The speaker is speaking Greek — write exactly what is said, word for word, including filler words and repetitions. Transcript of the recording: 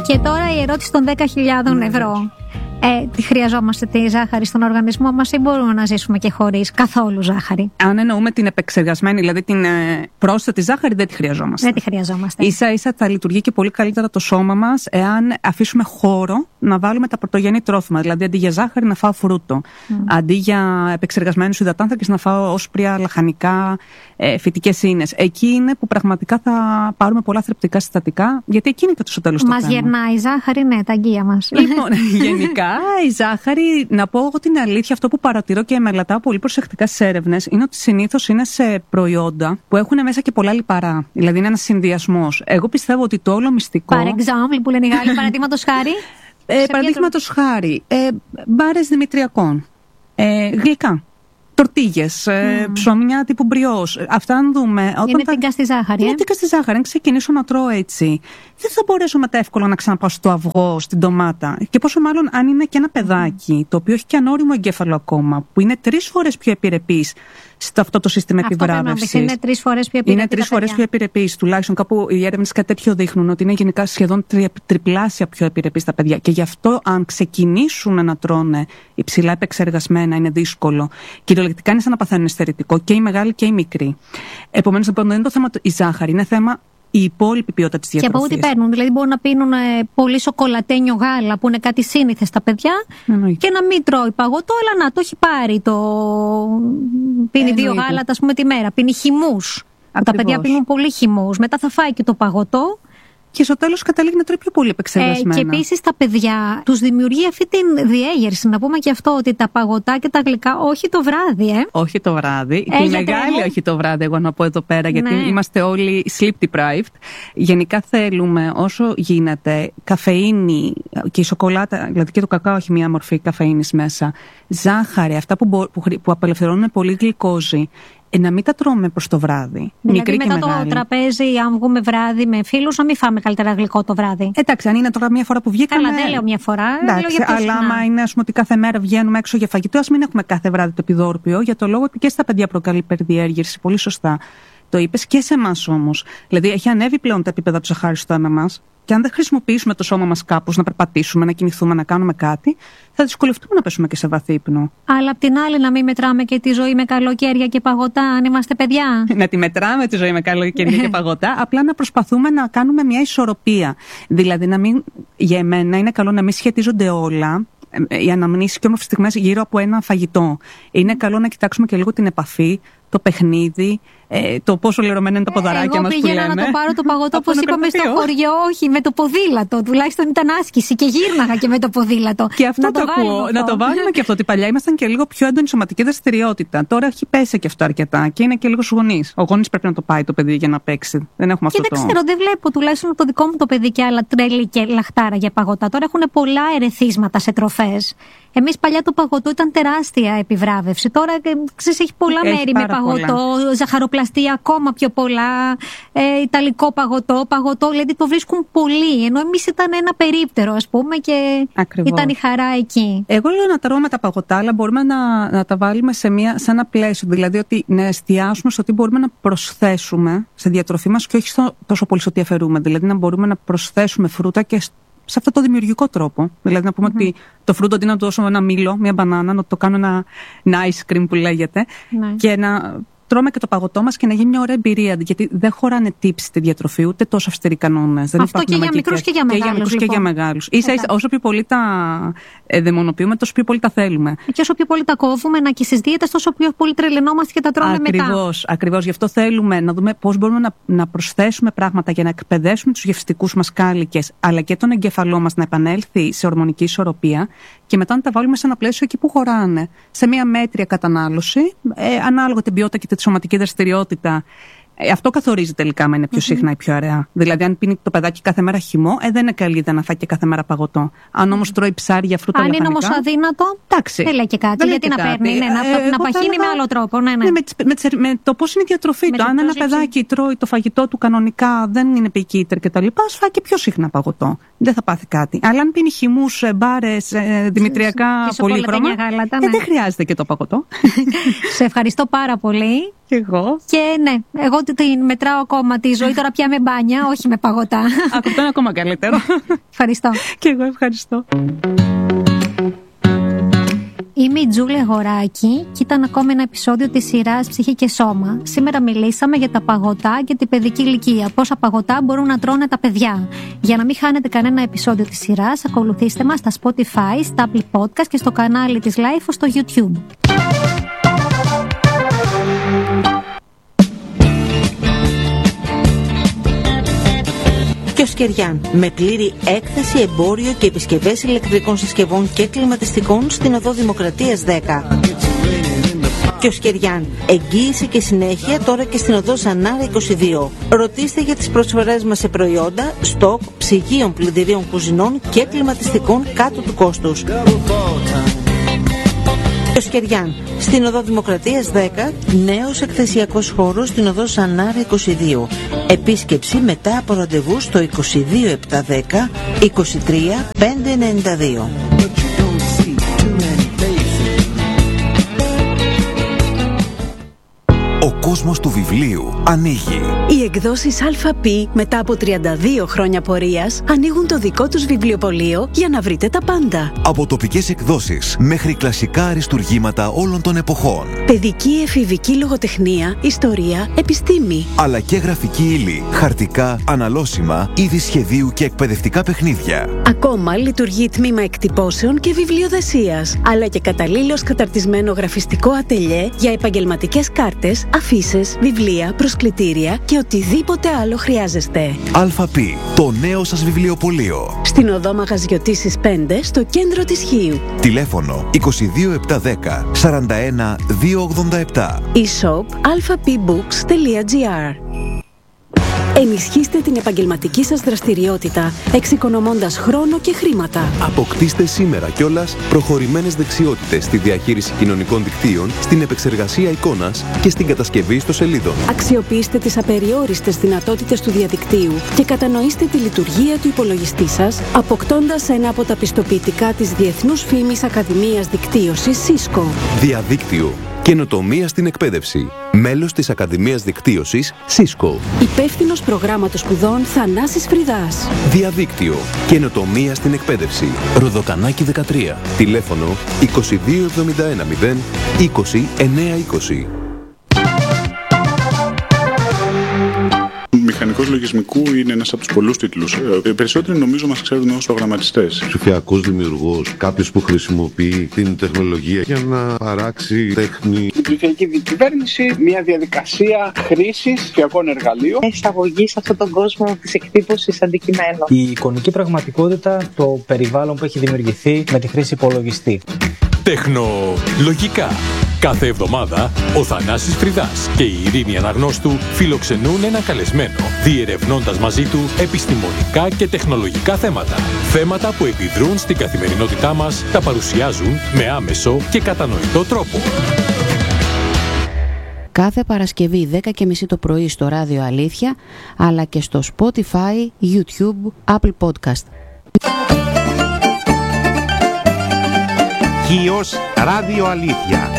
Και τώρα η ερώτηση των δέκα χιλιάδων ευρώ. Ε, τη χρειαζόμαστε τη ζάχαρη στον οργανισμό μας ή μπορούμε να ζήσουμε και χωρίς καθόλου ζάχαρη? Αν εννοούμε την επεξεργασμένη, δηλαδή την ε, πρόσθετη ζάχαρη, δεν τη χρειαζόμαστε. Δεν τη χρειαζόμαστε. Ίσα ίσα θα λειτουργεί και πολύ καλύτερα το σώμα μας εάν αφήσουμε χώρο να βάλουμε τα πρωτογενή τρόφιμα. Δηλαδή αντί για ζάχαρη να φάω φρούτο. Mm. Αντί για επεξεργασμένους υδατάνθρακες να φάω όσπρια, λαχανικά, ε, φυτικές ίνες. Εκεί είναι που πραγματικά θα πάρουμε πολλά θρεπτικά συστατικά, γιατί εκεί είναι και το στο τέλος το θέμα. Μας γερνάει η ζάχαρη, ναι, τα αγγεία μας. Λοιπόν, γενικά η ζάχαρη, να πω εγώ την αλήθεια, αυτό που παρατηρώ και μελετάω πολύ προσεκτικά στις έρευνες, είναι ότι συνήθως είναι σε προϊόντα που έχουν μέσα και πολλά λιπαρά. Δηλαδή είναι ένας συνδυασμός. Εγώ πιστεύω ότι το όλο μυστικό. Par exemple, που λένε οι Γάλλοι, παραδείγματος χάρη. Ε, παραδείγματος χάρη, ε, μπάρες δημητριακών, ε, γλυκά, τορτίγες, mm. ε, ψωμιά τύπου μπριός. Αυτά αν δούμε. Όταν είναι τα... τίγκα στη ζάχαρη. Είναι ε? τίγκα στη ζάχαρη. Αν ξεκινήσω να τρώω έτσι, δεν θα μπορέσω μετά εύκολα να ξαναπάω στο αυγό, στην ντομάτα. Και πόσο μάλλον αν είναι και ένα παιδάκι, mm. το οποίο έχει και ανώριμο εγκέφαλο ακόμα, που είναι τρεις φορές πιο επιρρεπής σε αυτό το σύστημα επιβράβευσης. Είναι τρεις φορές πιο επιρρεπής. Είναι τρεις φορές πιο επιρρεπής. Τουλάχιστον κάπου οι έρευνες κάτι τέτοιο δείχνουν ότι είναι γενικά σχεδόν τρι, τριπλάσια πιο επιρρεπής τα παιδιά. Και γι' αυτό, αν ξεκινήσουν να τρώνε υψηλά επεξεργασμένα, είναι δύσκολο. Κυριολεκτικά είναι σαν να παθαίνουν αισθερητικό και οι μεγάλοι και οι μικροί. Επομένως, λοιπόν, δεν είναι το θέμα η ζάχαρη, είναι θέμα η υπόλοιπη ποιότητα της διατροφής. Και από ό,τι παίρνουν, δηλαδή μπορούν να πίνουν ε, πολύ σοκολατένιο γάλα, που είναι κάτι σύνηθες στα παιδιά, εννοείται. Και να μην τρώει παγωτό, αλλά να το έχει πάρει το. Πίνει εννοείται. Δύο γάλατα, ας πούμε, τη μέρα. Πίνει χυμούς. Τα παιδιά πίνουν πολύ χυμούς. Μετά θα φάει και το παγωτό. Και στο τέλος καταλήγει να τρώει πιο πολύ επεξεργασμένα. Ε, και επίσης τα παιδιά τους δημιουργεί αυτή την διέγερση. Να πούμε και αυτό, ότι τα παγωτά και τα γλυκά, όχι το βράδυ, ε. Όχι το βράδυ. Ε, και η μεγάλη όχι το βράδυ, εγώ να πω εδώ πέρα, γιατί ναι. είμαστε όλοι sleep deprived. Γενικά θέλουμε όσο γίνεται καφεΐνη και η σοκολάτα, δηλαδή και το κακάο έχει μία μορφή καφεΐνης μέσα, ζάχαρη, αυτά που, μπο, που, που απελευθερώνουν πολύ γλυκόζη. Ε, να μην τα τρώμε προς το βράδυ. Δηλαδή μικρή μετά και το μεγάλη. Τραπέζι, αν βγούμε βράδυ με φίλους, να μην φάμε καλύτερα γλυκό το βράδυ. Εντάξει, αν είναι τώρα μια φορά που βγήκαμε. Καλά, δεν λέω μια φορά. Εντάξει, λέω για αλλά άμα είναι, ας πούμε, ότι κάθε μέρα βγαίνουμε έξω για φαγητό, ας μην έχουμε κάθε βράδυ το επιδόρπιο, για το λόγο ότι και στα παιδιά προκαλεί υπερδιέργυρση. Πολύ σωστά το είπες, και σε εμάς όμως. Δηλαδή, έχει ανέβει πλέον τα επίπεδα του ζαχάρου στο αίμα μας. Και αν δεν χρησιμοποιήσουμε το σώμα μας κάπως, να περπατήσουμε, να κινηθούμε, να κάνουμε κάτι, θα δυσκολευτούμε να πέσουμε και σε βαθύ ύπνο. Αλλά απ' την άλλη, να μην μετράμε και τη ζωή με καλοκαίρια και παγωτά, αν είμαστε παιδιά. Να τη μετράμε τη ζωή με καλοκαίρια και παγωτά, απλά να προσπαθούμε να κάνουμε μια ισορροπία. Δηλαδή, να μην, για εμένα είναι καλό να μην σχετίζονται όλα. Οι αναμνήσεις και όμορφες στιγμές γύρω από ένα φαγητό. Είναι καλό να κοιτάξουμε και λίγο την επαφή, το παιχνίδι, ε, το πόσο λερωμένα είναι τα ποδαράκια μας που λέμε. Εγώ πήγαινα να το πάρω το παγωτό, όπως είπαμε, στο χωριό, όχι, με το ποδήλατο. Τουλάχιστον ήταν άσκηση και γύρναγα και με το ποδήλατο. Και αυτό να το, το ακούω. Αυτό. Να το βάλουμε και αυτό. Ότι παλιά ήμασταν και λίγο πιο έντονη σωματική δραστηριότητα. Τώρα έχει πέσει και αυτό αρκετά και είναι και λίγο στους γονείς. Ο γονείς πρέπει να το πάει το παιδί για να παίξει. Δεν έχουμε και αυτό δεν το. ξέρω, δεν βλέπω τουλάχιστον το δικό μου το παιδί και άλλα τρέλη και λαχτάρα για παγωτά. Τώρα έχουν πολλά ερεθίσματα σε τροφές. Εμείς παλιά το παγωτό ήταν τεράστια επιβράβευση. Τώρα ξέρεις, έχει πολλά έχει μέρη με παγωτό, πολλά. Ζαχαροπλαστεία ακόμα πιο πολλά, ε, ιταλικό παγωτό, παγωτό, δηλαδή το βρίσκουν πολύ. Ενώ εμείς ήταν ένα περίπτερο, ας πούμε, και ακριβώς. Ήταν η χαρά εκεί. Εγώ λέω να τρώμε τα παγωτά, αλλά μπορούμε να, να τα βάλουμε σε, μια, σε ένα πλαίσιο. Δηλαδή ότι να εστιάσουμε στο τι μπορούμε να προσθέσουμε στη διατροφή μας και όχι στο, τόσο πολύ στο τι αφαιρούμε. Δηλαδή να μπορούμε να προσθέσουμε φρούτα και σε αυτό το δημιουργικό τρόπο. Δηλαδή να πούμε mm-hmm. ότι το φρούτο αντί να του δώσω ένα μήλο, μια μπανάνα, να το κάνω ένα, ένα ice cream που λέγεται, ναι. και να τρώμε και το παγωτό μας και να γίνει μια ωραία εμπειρία. Γιατί δεν χωράνε tips στη διατροφή, ούτε τόσο αυστηροί κανόνες. Αυτό και για μικρούς και για μεγάλους. Και για μικρούς λοιπόν. και για μεγάλους. Ίσα ίσα, όσο πιο πολύ τα ε, δαιμονοποιούμε, τόσο πιο πολύ τα θέλουμε. Και όσο πιο πολύ τα κόβουμε, να και στις δίαιτες, τόσο πιο πολύ τρελαινόμαστε και τα τρώμε ακριβώς, μετά. Ακριβώς, ακριβώς. Γι' αυτό θέλουμε να δούμε πώς μπορούμε να, να προσθέσουμε πράγματα για να εκπαιδεύσουμε τους γευστικούς μας κάλικες, αλλά και τον εγκέφαλό μας να επανέλθει σε ορμονική ισορροπία. Και μετά να τα βάλουμε σε ένα πλαίσιο εκεί που χωράνε. Σε μια μέτρια κατανάλωση, ε, ανάλογα την ποιότητα και τη σωματική δραστηριότητα. Ε, αυτό καθορίζει τελικά αν είναι πιο mm-hmm. συχνά ή πιο αραιά. Δηλαδή, αν πίνει το παιδάκι κάθε μέρα χυμό, ε, δεν είναι καλή ιδέα να φάει και κάθε μέρα παγωτό. Αν όμως τρώει ψάρια, φρούτα, λαχανικά. Αν είναι όμως αδύνατο, εντάξει, δεν λέει και κάτι. Δεν γιατί να κάτι. παίρνει, ναι, ε, να, ε, να παχύνει με άλλο τρόπο. Ναι, ναι. Ναι, με, με, με, με το πώς είναι η διατροφή του. Αν ένα παιδάκι τρώει το φαγητό του κανονικά, δεν είναι πικίτερ κτλ., ας φάει και πιο συχνά παγωτό. Δεν θα πάθει κάτι. Αλλά αν πίνει χυμούς, μπάρες, δημητριακά πολύχρωμα, δεν χρειάζεται και το παγωτό. Σε ευχαριστώ πάρα πολύ. Και εγώ. Και ναι, εγώ την μετράω ακόμα τη ζωή τώρα πια με μπάνια, όχι με παγωτά. Αυτό είναι ακόμα καλύτερο. Ευχαριστώ. Και εγώ ευχαριστώ. Είμαι η Τζούλια Γοράκη και ήταν ακόμα ένα επεισόδιο της σειράς Ψυχή και Σώμα. Σήμερα μιλήσαμε για τα παγωτά και την παιδική ηλικία. Πόσα παγωτά μπορούν να τρώνε τα παιδιά. Για να μην χάνετε κανένα επεισόδιο της σειράς, ακολουθήστε μας στα Spotify, στα Apple Podcast και στο κανάλι της Lifeo στο YouTube. Κιοσκεριάν, με πλήρη έκθεση, εμπόριο και επισκευές ηλεκτρικών συσκευών και κλιματιστικών στην οδό Δημοκρατίας δέκα. Κιοσκεριάν, εγγύηση και συνέχεια τώρα και στην οδό Ζανάρα είκοσι δύο. Ρωτήστε για τις προσφορές μας σε προϊόντα, στοκ, ψυγείων, πλυντηρίων κουζινών και κλιματιστικών κάτω του κόστους. Κιοσκεριάν, στην οδό Δημοκρατίας δέκα, νέος εκθεσιακός χώρος στην οδό Ζανάρα είκοσι δύο. Επίσκεψη μετά από ραντεβού στο είκοσι δύο επτακόσια δέκα είκοσι τρία πεντακόσια ενενήντα δύο. Ο κόσμος του βιβλίου ανοίγει. Οι εκδόσεις ΑΠ μετά από τριάντα δύο χρόνια πορείας ανοίγουν το δικό τους βιβλιοπωλείο για να βρείτε τα πάντα. Από τοπικές εκδόσεις μέχρι κλασικά αριστουργήματα όλων των εποχών. Παιδική, εφηβική λογοτεχνία, ιστορία, επιστήμη. Αλλά και γραφική ύλη, χαρτικά, αναλώσιμα, είδη σχεδίου και εκπαιδευτικά παιχνίδια. Ακόμα λειτουργεί τμήμα εκτυπώσεων και βιβλιοδεσίας. Αλλά και καταλήλως καταρτισμένο γραφιστικό ατελιέ για επαγγελματικές κάρτες, αφίσες, βιβλία, προσκλητήρια και οτιδήποτε άλλο χρειάζεστε. ΑΠ, το νέο σας βιβλιοπωλείο. Στην οδό Μαγαζιωτήσης πέντε, στο κέντρο της Χίου. Τηλέφωνο είκοσι δύο επτακόσια δέκα σαράντα ένα διακόσια ογδόντα επτά. e-shop alphapbooks τελεία gr. Ενισχύστε την επαγγελματική σας δραστηριότητα, εξοικονομώντας χρόνο και χρήματα. Αποκτήστε σήμερα κιόλας προχωρημένες δεξιότητες στη διαχείριση κοινωνικών δικτύων, στην επεξεργασία εικόνας και στην κατασκευή ιστοσελίδων. Αξιοποιήστε τις απεριόριστες δυνατότητες του διαδικτύου και κατανοήστε τη λειτουργία του υπολογιστή σας, αποκτώντας ένα από τα πιστοποιητικά της Διεθνούς Φήμης Ακαδημίας Δικτύωσης Cisco. Διαδίκτυο. Καινοτομία στην εκπαίδευση. Μέλος της Ακαδημίας Δικτύωσης Cisco. Υπεύθυνος προγράμματος σπουδών Θανάσης Φρυδάς. Διαδίκτυο. Καινοτομία στην εκπαίδευση. Ροδοκανάκι δεκατρία. Τηλέφωνο είκοσι δύο εβδομήντα ένα μηδέν είκοσι εννιακόσια είκοσι. Μηχανικός λογισμικού είναι ένας από τους πολλούς τίτλους. Οι περισσότεροι νομίζω μας ξέρουν ως προγραμματιστές. Ψηφιακός δημιουργός, κάποιος που χρησιμοποιεί την τεχνολογία για να παράξει τέχνη. Η ψηφιακή διακυβέρνηση, μια διαδικασία χρήσης ψηφιακών εργαλείων. Εισαγωγή σε αυτόν τον κόσμο της εκτύπωσης αντικειμένων. Η εικονική πραγματικότητα, το περιβάλλον που έχει δημιουργηθεί με τη χρήση υπολογιστή. Τεχνολογικά. Κάθε εβδομάδα ο Θανάσης Φρυδάς και η Ειρήνη Αναγνώστου φιλοξενούν ένα καλεσμένο, διερευνώντας μαζί του επιστημονικά και τεχνολογικά θέματα. Θέματα που επιδρούν στην καθημερινότητά μας, τα παρουσιάζουν με άμεσο και κατανοητό τρόπο. Κάθε Παρασκευή δέκα και μισή το πρωί στο Ράδιο Αλήθεια, αλλά και στο Spotify, YouTube, Apple Podcast. Χίος Ράδιο Αλήθεια.